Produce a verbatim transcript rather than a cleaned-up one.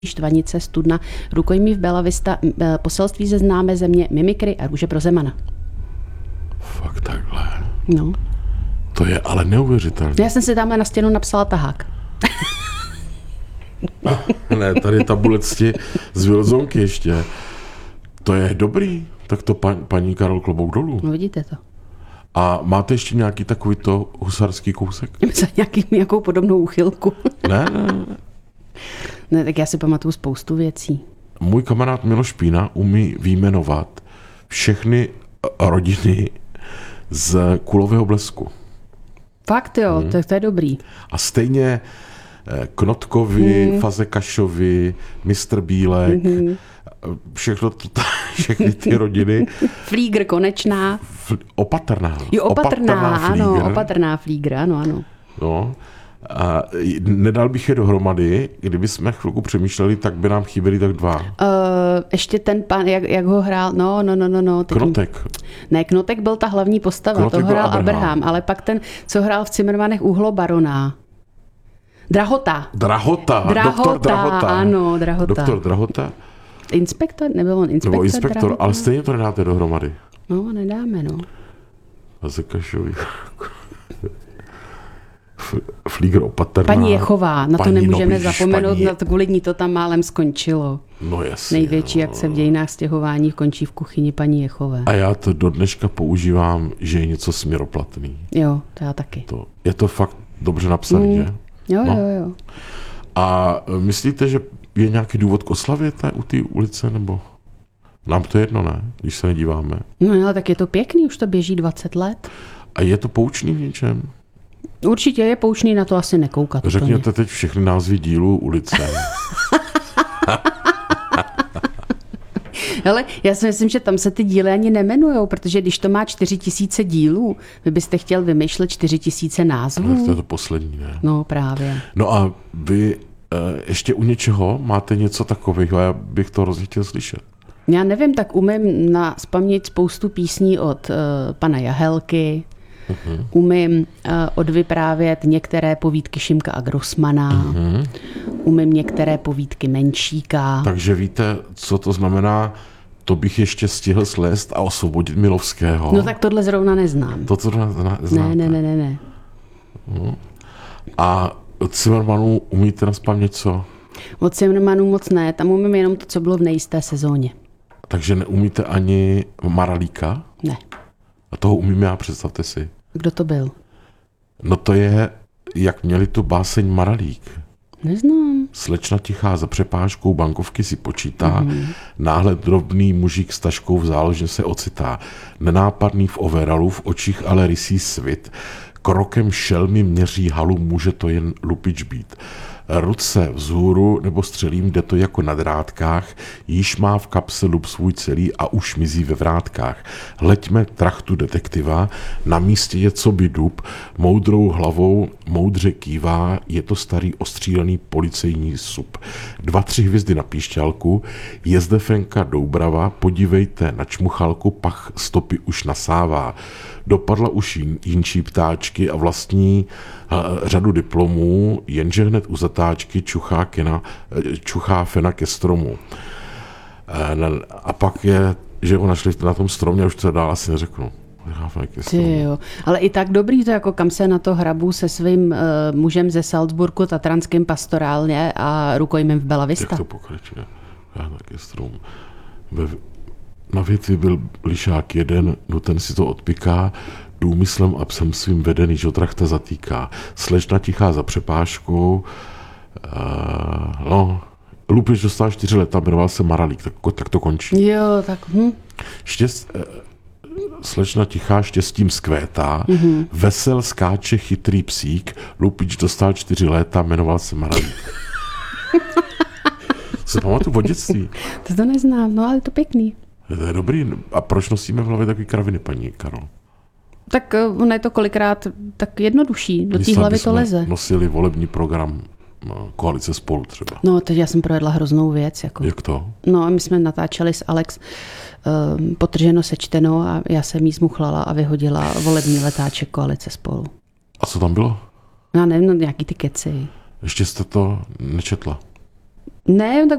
Štvanice, Studna, Rukojmí v Bella Vista, Poselství ze známé země, Mimikry a Růže pro Zemana. Fakt takhle. No. To je ale neuvěřitelné. Já jsem si tamhle na stěnu napsala tahák. Ne, tady tabulecti z Vilzonky ještě. To je dobrý. Tak to pan, paní Karol klobouk dolů. No vidíte to. A máte ještě nějaký takovýto husarský kousek? Za nějaký, nějakou podobnou úchylku. Ne, ne. Ne, tak já si pamatuju spoustu věcí. Můj kamarád Miloš Pína umí vyjmenovat všechny rodiny z Kulového Blesku. Fakt jo, hmm. to, to je dobrý. A stejně Knotkovi, hmm. Fazekašovi, mistr Bílek, hmm. všechno to, všechny ty rodiny. Flígr Konečná. Opatrná. Jo, opatrná, opatrná ano, Flígr. opatrná Flígr, ano, ano. No. A nedal bych je dohromady, kdyby jsme chvilku přemýšleli, tak by nám chyběli tak dva. Uh, ještě ten pan, jak, jak ho hrál, no, no, no, no. no Knotek. Ne, Knotek byl ta hlavní postava, Knotek to hrál Abraham. Abraham, ale pak ten, co hrál v Cimrmanech Uhlo barona. Drahota. Drahota. Drahota, doktor Drahota. Ano, Drahota. Doktor Drahota. Inspektor, nebyl on inspektor? Nebo inspektor, Drahota? ale stejně to nedáte dohromady. No, nedáme, no. Fazekašovi. Flígr opatrná. Paní Jechová, na to paní, nemůžeme no, zapomenout, paní... na to kvůli ní to tam málem skončilo. No jasně. Největší no. akce v dějinách stěhování končí v kuchyni paní Jechové. A já to do dneška používám, že je něco směroplatný. Jo, to já taky. To, je to fakt dobře napsané, mm. že? Jo, no. jo, jo. A myslíte, že je nějaký důvod k oslavě té, u té ulice, nebo... Nám to jedno, ne? Když se nedíváme. No ale tak je to pěkný, už to běží dvacet let. A je to poučný v něčem? Určitě je poučný, na to asi nekoukat. Řekněte úplně teď všechny názvy dílů ulice. Hele, já si myslím, že tam se ty díly ani nemenujou, protože když to má čtyři tisíce dílů, vy byste chtěl vymýšlet čtyři tisíce názvů. No, to je to poslední, ne? No právě. No a vy e, ještě u něčeho máte něco takového, já bych to hrozně chtěl slyšet. Já nevím, tak umím na vzpomnět spoustu písní od uh, pana Jahelky, uh-huh. umím uh, odvyprávět některé povídky Šimka a Grossmana, uh-huh. umím některé povídky Menšíka. Takže víte, co to znamená, to bych ještě stihl slést a osvobodit Milovského. No tak tohle zrovna neznám. To, co neznáte. Ne, ne, ne, ne, ne. Uh-huh. A od Cimrmanů umíte naspamět něco? Od Cimrmanů moc ne, tam umím jenom to, co bylo v nejisté sezóně. Takže neumíte ani Maralíka? Ne. A toho umím já, představte si. Kdo to byl? No to je, jak měli tu báseň Maralík. Neznám. Slečna tichá za přepážkou bankovky si počítá, Mm-hmm. náhle drobný mužík s taškou v záložně se ocitá. Nenápadný v overalu, v očích ale rysí svit. Krokem šelmy měří halu, může to jen lupič být. Ruce vzhůru nebo střelím, jde to jako na drátkách, již má v kapse lup svůj celý a už mizí ve vrátkách. Hleďme trachtu detektiva, na místě je co by dub, moudrou hlavou moudře kývá, je to starý ostřílený policejní sup. Dva, tři hvězdy na píšťalku, je zde Fenka Doubrava, podívejte na čmuchalku, pach stopy už nasává. Dopadla už jin, jinčí ptáčky a vlastní uh, řadu diplomů, jenže hned u zatáčky čuchá, kena, čuchá fena ke stromu. Uh, a pak je, že ho našli na tom stromě, už to dál asi neřeknu. Ty jo. Ale i tak dobrý to, jako kam se na to hrabu se svým uh, mužem ze Salzburgu, tatranským pastorálně a rukojmím v Bella Vista. Jak to pokračuje? Já taky strom. Ve, na větvi byl lišák jeden, no ten si to odpiká, důmyslem a psem svým vedený, že trachta zatýká. Slečna tichá za přepážkou, uh, no, Lupič dostal čtyři leta, jmenoval se Maralík, tak, tak to končí. Jo, tak hm. Štěst, uh, slečna tichá štěstím skvétá, mm-hmm. vesel skáče chytrý psík, Lupič dostal čtyři léta, jmenoval se Maralík. Se pamatuju od dětství. To to neznám, no ale je to pěkný. To je dobrý. A proč nosíme v hlavě takový kraviny, paní Karol? Tak ono je to kolikrát tak jednodušší. Do té hlavy to leze. Nosili volební program Koalice Spolu třeba. No, teď já jsem projedla hroznou věc. Jako. Jak to? No, my jsme natáčeli s Alex um, Potrženo sečteno a já jsem jí zmuchlala a vyhodila volební letáček Koalice Spolu. A co tam bylo? Já nevím, no, nějaký ty keci. Ještě jste to nečetla? Ne, tak